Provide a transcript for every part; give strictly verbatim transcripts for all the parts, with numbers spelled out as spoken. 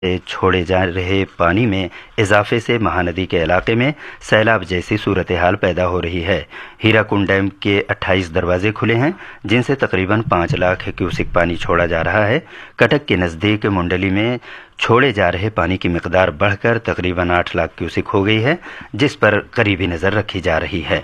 چھوڑے جا رہے پانی میں اضافے سے مہاندی کے علاقے میں سیلاب جیسی صورتحال پیدا ہو رہی ہے۔ ہیراکنڈ ڈیم کے اٹھائیس دروازے کھلے ہیں، جن سے تقریباً پانچ لاکھ کیوسک پانی چھوڑا جا رہا ہے۔ کٹک کے نزدیک منڈلی میں چھوڑے جا رہے پانی کی مقدار بڑھ کر تقریباً آٹھ لاکھ کیوسک ہو گئی ہے، جس پر قریبی نظر رکھی جا رہی ہے۔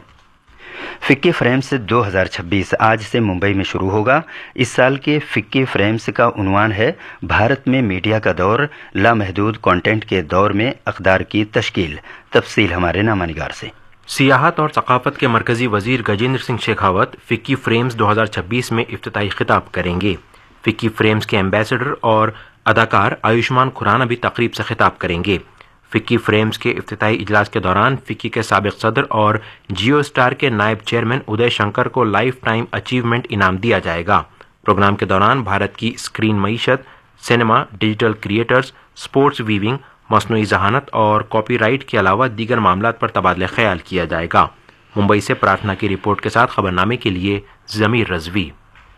فکی فریمز دو ہزار چھبیس آج سے ممبئی میں شروع ہوگا۔ اس سال کے فکی فریمز کا عنوان ہے بھارت میں میڈیا کا دور، لامحدود کانٹینٹ کے دور میں اقدار کی تشکیل۔ تفصیل ہمارے نامہ نگار سے۔ سیاحت اور ثقافت کے مرکزی وزیر گجیندر سنگھ شیخاوت فکی فریمز دو ہزار چھبیس میں افتتاحی خطاب کریں گے۔ فکی فریمز کے ایمبیسڈر اور اداکار آیوشمان کھرانہ بھی تقریب سے خطاب کریں گے۔ فکی فریمز کے افتتاحی اجلاس کے دوران فکی کے سابق صدر اور جیو اسٹار کے نائب چیئرمین ادے شنکر کو لائف ٹائم اچیومنٹ انعام دیا جائے گا۔ پروگرام کے دوران بھارت کی اسکرین معیشت، cinema, digital creators, sports weaving, مصنوعی ذہانت اور کاپی رائٹ کے علاوہ دیگر معاملات پر تبادلہ خیال کیا جائے گا۔ ممبئی سے پرارتھنا کی رپورٹ کے ساتھ خبر نامے کے لیے ضمیر رضوی۔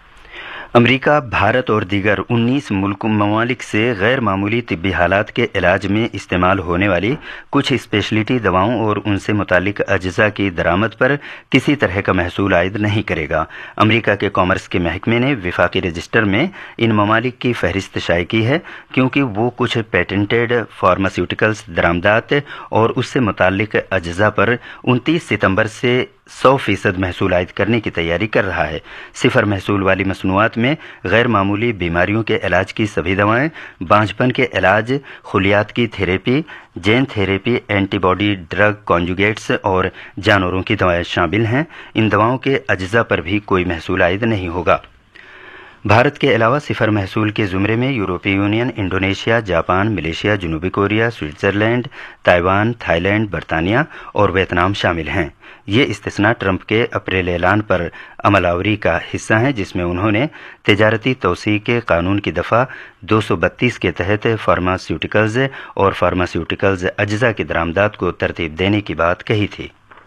امریکہ، بھارت اور دیگر انیس ملک ممالک سے غیر معمولی طبی حالات کے علاج میں استعمال ہونے والی کچھ اسپیشلٹی دواؤں اور ان سے متعلق اجزاء کی درآمد پر کسی طرح کا محصول عائد نہیں کرے گا۔ امریکہ کے کامرس کے محکمے نے وفاقی رجسٹر میں ان ممالک کی فہرست شائع کی ہے، کیونکہ وہ کچھ پیٹنٹڈ فارماسیوٹیکلز درآمدات اور اس سے متعلق اجزاء پر انتیس ستمبر سے سو فیصد محصول عائد کرنے کی تیاری کر رہا ہے۔ صفر محصول والی مصنوعات میں غیر معمولی بیماریوں کے علاج کی سبھی دوائیں، بانجھپن کے علاج، خلیات کی therapy, gene therapy, anti body drug کانجوگیٹس اور جانوروں کی دوائیں شامل ہیں۔ ان دواؤں کے اجزاء پر بھی کوئی محصول عائد نہیں ہوگا۔ بھارت کے علاوہ صفر محصول کے زمرے میں یورپی یونین، انڈونیشیا، جاپان، ملیشیا، جنوبی Korea, Switzerland, Taiwan, Thai land, برطانیہ اور ویتنام شامل ہیں۔ یہ استثناء ٹرمپ کے اپریل اعلان پر عمل آوری کا حصہ ہیں، جس میں انہوں نے تجارتی توسیع کے قانون کی دفعہ دو سو بتیس کے تحت فارماسیوٹیکلز اور فارماسیوٹیکلز اجزاء کی درآمدات کو ترتیب دینے کی بات کہی تھی۔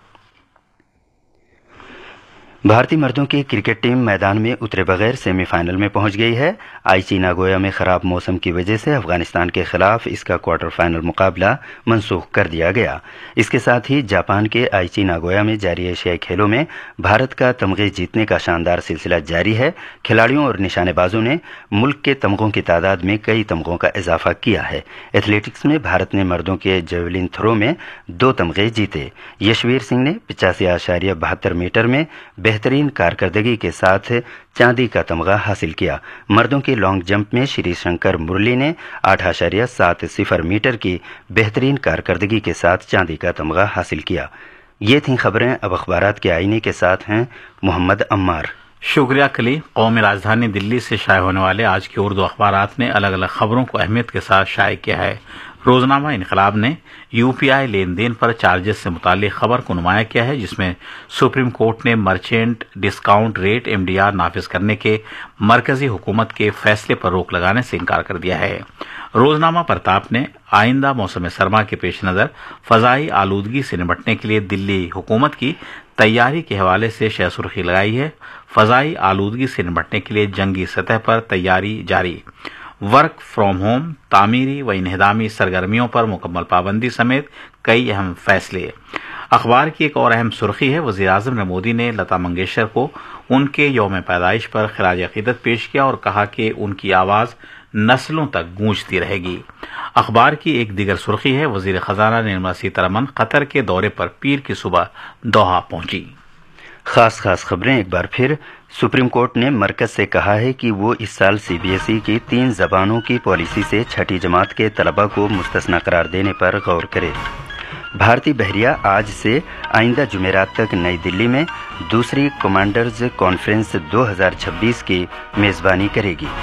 بھارتی مردوں کی کرکٹ ٹیم میدان میں اترے بغیر سیمی فائنل میں پہنچ گئی ہے۔ آئیچی ناگویا میں خراب موسم کی وجہ سے افغانستان کے خلاف اس کا کوارٹر فائنل مقابلہ منسوخ کر دیا گیا۔ اس کے ساتھ ہی جاپان کے آئیچی ناگویا میں جاری ایشیائی کھیلوں میں بھارت کا تمغے جیتنے کا شاندار سلسلہ جاری ہے۔ کھلاڑیوں اور نشانے بازوں نے ملک کے تمغوں کی تعداد میں کئی تمغوں کا اضافہ کیا ہے۔ ایتھلیٹکس میں بھارت نے مردوں کے جیولن تھرو میں دو تمغے جیتے۔ یشویر سنگھ نے پچاسی اشاریہ بہتر میٹر میں بہترین کارکردگی کے ساتھ چاندی کا تمغہ حاصل کیا۔ مردوں کی لانگ جمپ میں شری شنکر مرلی نے آٹھ اشاریہ سات صفر میٹر کی بہترین کارکردگی کے ساتھ چاندی کا تمغہ حاصل کیا۔ یہ تھیں خبریں۔ اب اخبارات کے آئینے کے ساتھ ہیں محمد عمار۔ شکریہ کلی۔ قومی راجدھانی دلی سے شائع ہونے والے آج کے اردو اخبارات نے الگ الگ خبروں کو اہمیت کے ساتھ شائع کیا ہے۔ روزنامہ انقلاب نے یو پی آئی لین دین پر چارجز سے متعلق خبر کو نمایاں کیا ہے، جس میں سپریم کورٹ نے merchant discount rate M D R نافذ کرنے کے مرکزی حکومت کے فیصلے پر روک لگانے سے انکار کر دیا ہے۔ روزنامہ پرتاپ نے آئندہ موسم سرما کے پیش نظر فضائی آلودگی سے نمٹنے کے لیے دلی حکومت کی تیاری کے حوالے سے شہ سرخی لگائی ہے۔ فضائی آلودگی سے نمٹنے کے لیے جنگی سطح پر تیاری جاری، ورک فرام ہوم، تعمیری و انہدامی سرگرمیوں پر مکمل پابندی سمیت کئی اہم فیصلے۔ اخبار کی ایک اور اہم سرخی ہے، وزیر اعظم نے مودی نے لتا منگیشکر کو ان کے یوم پیدائش پر خراج عقیدت پیش کیا اور کہا کہ ان کی آواز نسلوں تک گونجتی رہے گی۔ اخبار کی ایک دیگر سرخی ہے، وزیر خزانہ نرملا سیتارمن قطر کے دورے پر پیر کی صبح دوحہ پہنچی۔ خاص خاص خبریں ایک بار پھر۔ سپریم کورٹ نے مرکز سے کہا ہے کہ وہ اس سال سی بی ایس ای کی تین زبانوں کی پالیسی سے چھٹی جماعت کے طلباء کو مستثنی قرار دینے پر غور کرے۔ بھارتی بحریہ آج سے آئندہ جمعرات تک نئی دلی میں دوسری کمانڈرز کانفرنس دو ہزار چھبیس کی میزبانی کرے گی۔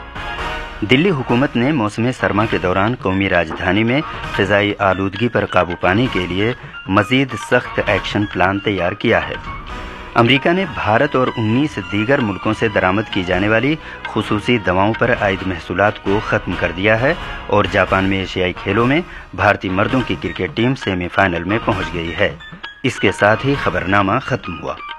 دلی حکومت نے موسم سرما کے دوران قومی راجدھانی میں فضائی آلودگی پر قابو پانے کے لیے مزید سخت ایکشن پلان تیار کیا ہے۔ امریکہ نے بھارت اور انیس دیگر ملکوں سے درآمد کی جانے والی خصوصی دواؤں پر عائد محصولات کو ختم کر دیا ہے، اور جاپان میں ایشیائی کھیلوں میں بھارتی مردوں کی کرکٹ ٹیم سیمی فائنل میں پہنچ گئی ہے۔ اس کے ساتھ ہی خبرنامہ ختم ہوا۔